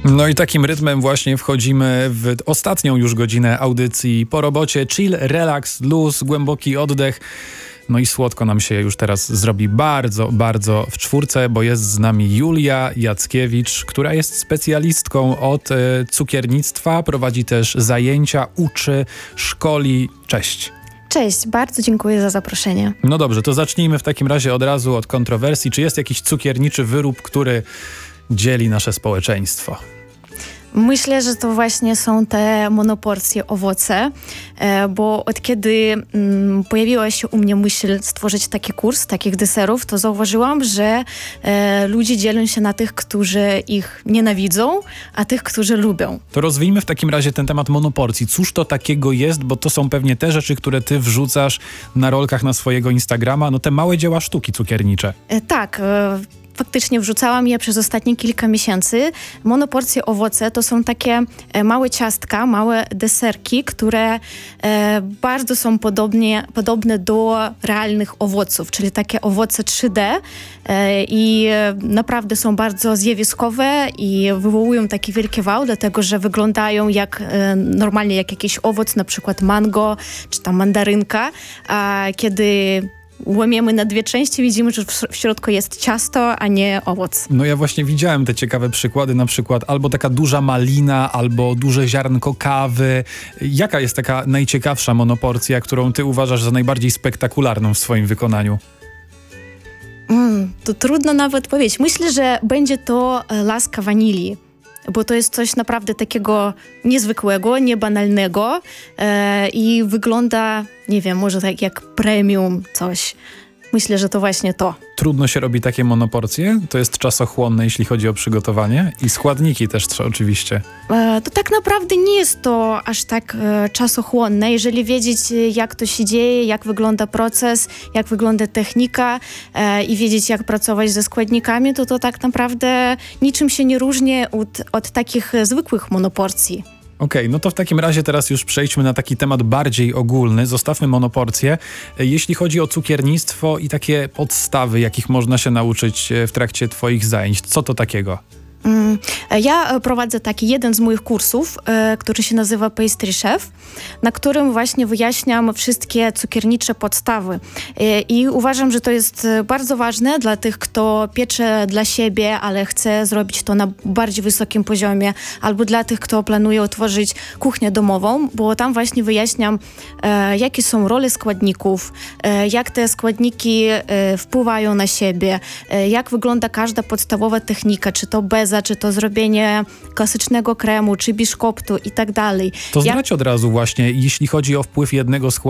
No i takim rytmem właśnie wchodzimy w ostatnią już godzinę audycji po robocie. Chill, relax, luz, głęboki oddech. No i słodko nam się już teraz zrobi bardzo, bardzo w czwórce, bo jest z nami Julia Jackiewicz, która jest specjalistką od cukiernictwa, prowadzi też zajęcia, uczy, szkoli. Cześć. Cześć, bardzo dziękuję za zaproszenie. No dobrze, to zacznijmy w takim razie od razu od kontrowersji. Czy jest jakiś cukierniczy wyrób, który dzieli nasze społeczeństwo? Myślę, że to właśnie są te monoporcje owoce, bo od kiedy pojawiła się u mnie myśl stworzyć taki kurs, takich deserów, to zauważyłam, że ludzie dzielą się na tych, którzy ich nienawidzą, a tych, którzy lubią. To rozwijmy w takim razie ten temat monoporcji. Cóż to takiego jest, bo to są pewnie te rzeczy, które ty wrzucasz na rolkach na swojego Instagrama, no te małe dzieła sztuki cukiernicze. Tak, faktycznie wrzucałam je przez ostatnie kilka miesięcy. Monoporcje owoce to są takie małe ciastka, małe deserki, które bardzo są podobne do realnych owoców, czyli takie owoce 3D i naprawdę są bardzo zjawiskowe i wywołują taki wielki wow, dlatego że wyglądają jak normalnie jak jakiś owoc, na przykład mango czy tam mandarynka, a kiedy łamiemy na dwie części, widzimy, że w środku jest ciasto, a nie owoc. No ja właśnie widziałem te ciekawe przykłady, na przykład albo taka duża malina, albo duże ziarnko kawy. Jaka jest taka najciekawsza monoporcja, którą ty uważasz za najbardziej spektakularną w swoim wykonaniu? To trudno nawet powiedzieć. Myślę, że będzie to laska wanilii, bo to jest coś naprawdę takiego niezwykłego, niebanalnego i wygląda, nie wiem, może tak jak premium coś. Myślę, że to właśnie to. Trudno się robi takie monoporcje? To jest czasochłonne, jeśli chodzi o przygotowanie? I składniki też oczywiście. To tak naprawdę nie jest to aż tak czasochłonne. Jeżeli wiedzieć, jak to się dzieje, jak wygląda proces, jak wygląda technika i wiedzieć, jak pracować ze składnikami, to tak naprawdę niczym się nie różni od takich zwykłych monoporcji. Okej, no to w takim razie teraz już przejdźmy na taki temat bardziej ogólny. Zostawmy monoporcje. Jeśli chodzi o cukiernictwo i takie podstawy, jakich można się nauczyć w trakcie twoich zajęć, co to takiego? Ja prowadzę taki jeden z moich kursów, który się nazywa Pastry Chef, na którym właśnie wyjaśniam wszystkie cukiernicze podstawy. I uważam, że to jest bardzo ważne dla tych, kto piecze dla siebie, ale chce zrobić to na bardziej wysokim poziomie, albo dla tych, kto planuje otworzyć kuchnię domową, bo tam właśnie wyjaśniam, jakie są role składników, jak te składniki wpływają na siebie, jak wygląda każda podstawowa technika, czy to beza, czy to zrobienie klasycznego kremu, czy biszkoptu i tak dalej. To zdradź od razu właśnie, jeśli chodzi o wpływ jednego składnika